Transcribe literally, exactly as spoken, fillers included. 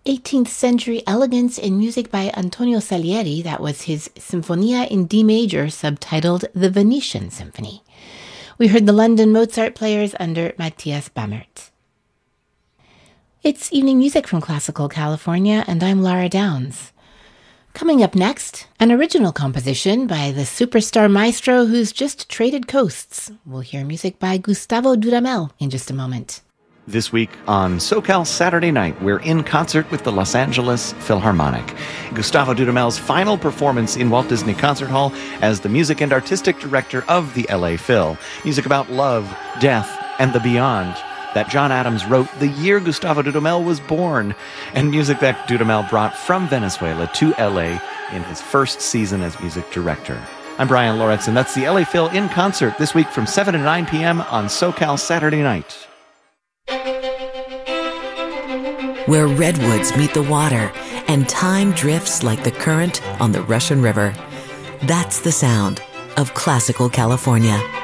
eighteenth century elegance in music by Antonio Salieri. That was his Sinfonia in D major, subtitled The Venetian Symphony. We heard the London Mozart Players under Matthias Bammert. It's Evening Music from Classical California, and I'm Lara Downs. Coming up next, an original composition by the superstar maestro who's just traded coasts. We'll hear music by Gustavo Dudamel in just a moment. This week on SoCal Saturday Night, we're in concert with the Los Angeles Philharmonic. Gustavo Dudamel's final performance in Walt Disney Concert Hall as the music and artistic director of the L A Phil. Music about love, death, and the beyond that John Adams wrote the year Gustavo Dudamel was born, and music that Dudamel brought from Venezuela to L A in his first season as music director. I'm Brian Loritz, and that's the L A Phil in concert this week from seven to nine p.m. on SoCal Saturday Night. Where redwoods meet the water and time drifts like the current on the Russian River. That's the sound of classical California.